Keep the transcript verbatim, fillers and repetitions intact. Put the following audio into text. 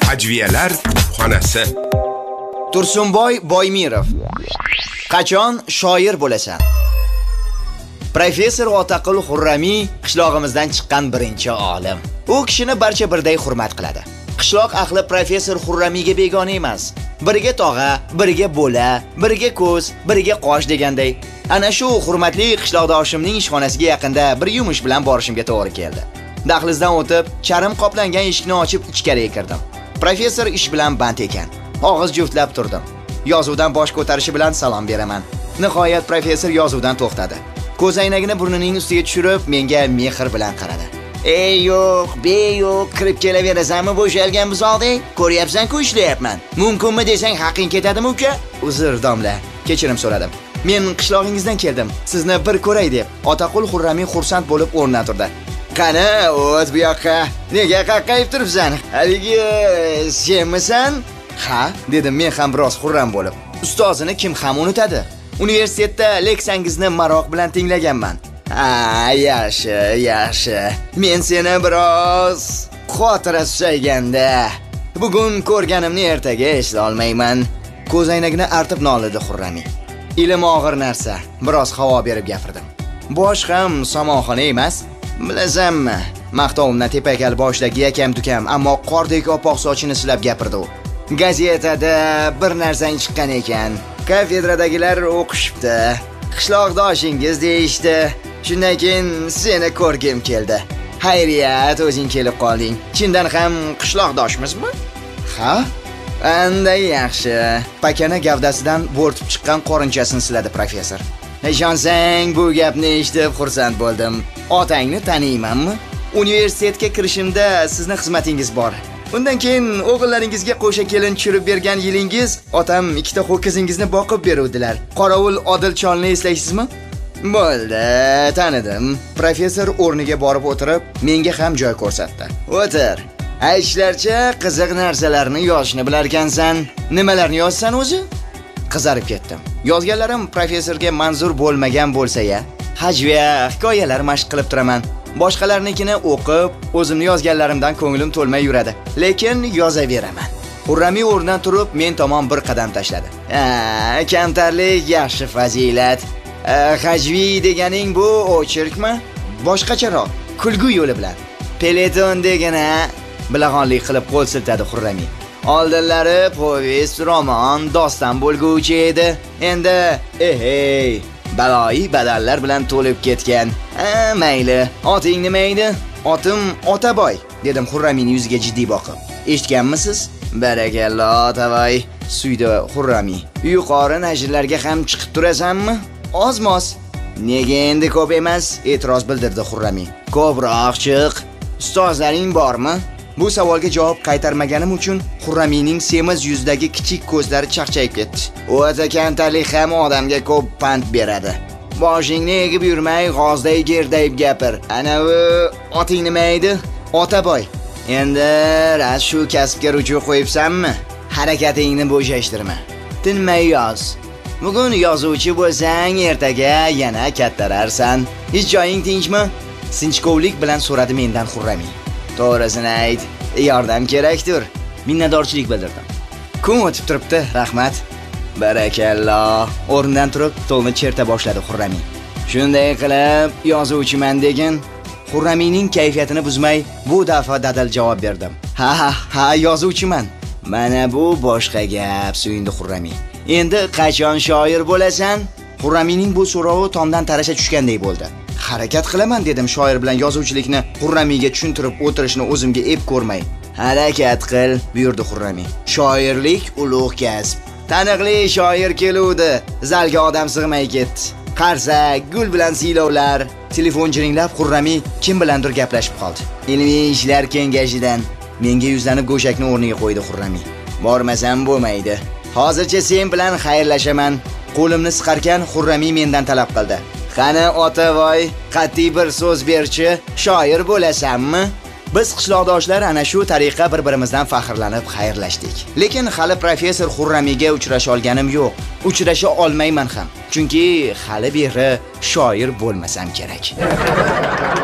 Hajviyalar xonasi. Tursunboy Boymirov. Qachon shoir bo'lasan? Professor Otaqul Xurramiy qishlog'imizdan chiqqan birinchi olim. U kishini barcha birday hurmat qiladi. Qishloq ahli professor Xurramiyga begona emas. Biriga tog'a, biriga bo'la, biriga ko'z, biriga qosh deganday. Ana shu hurmatli qishloqdoshimning ishxonasiga yaqinda bir yumush bilan borishimga to'g'ri keldi. Dahlizdan o'tib, charm qoplangan eshikni ochib ichkariga kirdim. Professor ish bilan band ekan. Og'iz juftlab turdim. Yozuvdan bosh ko'tarishi bilan salom beraman. Nihoyat professor yozuvdan to'xtadi. Ko'zoynagini burnining ustiga tushirib, menga mehr bilan qaradi. "Ey yo'q, be yo'q, kirib kelaverasanmi bo'shalgan buzoqdek? Ko'ryapsan-ku ishlayapman. Mumkinmi desang haqing ketadimi uka?" "Uzr, domla, kechirim so'radim. Men qishlog'ingizdan keldim. Sizni bir ko'ray deb." Otaqul Xurramiy xursand bo'lib o'rnidan turdi. "Qani, o't bu yoqqa. Nega qaqqayib turibsan? Haligi senmisan?" "Ha," dedim men ham biroz xurram bo'lib. "Ustozini kim ham unutadi? Universitetda leksiyangizni maroq bilan tinglaganman." "Ha, yaxshi, yaxshi. Men seni biroz xotira susayganda. Bugun ko'rganimni ertaga eslay olmayman." Ko'zoynagini artib nolidi Xurramiy. "Ilm og'ir narsa." Biroz havo berib gapirdim. "Bosh ham somonxona emas. Bilasanmi, maqtovimdan tepakal boshdagi yakam dukam, ammo qordek oppoq sochini silab gapirdi u. Gazetada bir narsang chiqqan ekan. Kafedradagilar o'qishibdi. Qishloqdoshingiz deyishdi. Shundan keyin seni ko'rgim keldi. Xayriyat, o'zing kelib qolding. Chindan ham qishloqdoshmizmi?" "Ha? Anday yaxshi." Pakana gavdasidan bo'rtib chiqqan qorinchasini siladi professor. "Ishonsang, bu gapni eshitib xursand bo'ldim. Otangni taniymanmi? Universitetga kirishimda sizni xizmatingiz bor. Undan keyin o'g'illaringizga qo'sha kelin tushirib bergan yilingiz, otam ikkita ho'kizingizni boqib beruvdilar. Qorovul Odilcholni eslaysizmi?" "Bo'ldi, tanidim." Professor o'rniga borib o'tirib, menga ham joy ko'rsatdi. "O'tir. Aytishlarcha qiziq narsalarni yozishni bilar ekansan. Nimalarni yozsan o'zi?" Qizarib ketdim. Yozganlarim professorga manzur bo'lmagan bo'lsa-ya, hajviya hikoyalar mashq qilib turaman. Boshqalarnikini o'qib, o'zimni yozganlarimdan ko'nglim to'lmay yuradi. Lekin yozaveraman. Xurramiy o'rnidan turib, men tomon bir qadam tashladi. "Ha, kamtarlik yaxshi fazilat. Hajviy deganing bu o'chirkmi? Boshqacharoq, kulgu yo'li bilan. Peleton degana." Bilag'onlik qilib qo'l siltadi Xurramiy. "Oldinlari povest, roman, doston bo'lguvchi edi. Endi ehey, baloyi badallar bilan to'lib ketgan. Ha, mayli. Oting nima edi?" "Otim Otaboy," dedim Xurramiyning yuziga jiddiy boqib. "Eshitganmisiz?" "Barakalloh, Otaboy," suydi Xurramiy. "Yuqori nashrlarga ham chiqib turasanmi?" "Ozmos." "Nega endi ko'p emas?" e'tiroz bildirdi Xurramiy. "Ko'proq chiq. Ustozlaring bormi?" Bu savolga javob qaytarmaganim uchun Xurramiyning semiz yuzidagi kichik ko'zlari chaqchayib ketdi. "O'ta kamtarlik ham odamga ko'p pand beradi. Boshingni egib yurmay, g'ozday gerdayib gapir. Ana u oting nima edi?" "Otaboy." "Endi ras shu kasbga ruju qo'yibsanmi? Harakatingni bo'shashtirma. Tinmay yoz. Bugun yozuvchi bo'lsang, ertaga yana kattararsan. Hech joying tinchmi?" Sinchkovlik bilan so'radi mendan Xurramiy. "To'g'risini ayt, yordam kerakdir." Minnatdorchilik bildirdim. "Kun o'tib turibdi, rahmat." "Barakalloh." O'rnidan turib, stolni cherta boshladi Xurramiy. "Shunday qilib, yozuvchiman degin?" Xurramiyning kayfiyatini buzmay, bu daf'a dadil javob berdim. "Ha, ha, ha, yozuvchiman." "Mana bu boshqa gap," suyundi Xurramiy. "Endi qachon shoir bo'lasan?" Xurramiyning bu so'rovi tomdan tarasha tushganday bo'ldi. "Harakat qilaman," dedim shoir bilan yozuvchilikni Xurramiyga tushuntirib o'tirishni o'zimga ep ko'rmay. "Harakat qil," buyurdi Xurramiy. "Shoirlik ulug' kasb. Taniqli shoir keluvdi, zalga odam sig'may ketdi. Qarsak, gul bilan siylovlar." Telefon jiringlab Xurramiy kim bilandir gaplashib qoldi. "Ilmiy ishlar kengashidan." Menga yuzlanib go'shakni o'rniga qo'ydi Xurramiy. "Bormasam bo'lmaydi. Hozircha sen bilan xayrlashaman." Qo'limni siqarkan Xurramiy mendan talab qildi. "Qani Otaboy, qat'iy bir so'z berchi, shoir bo'lasanmi?" Biz qishloqdoshlar ana shu tariqa bir-birimizdan faxrlanib xayrlashdik. Lekin hali professor Xurramiyga uchrasha olganim yo'q. Uchrasha olmayman ham. Chunki hali beri shoir bo'lmasam kerak.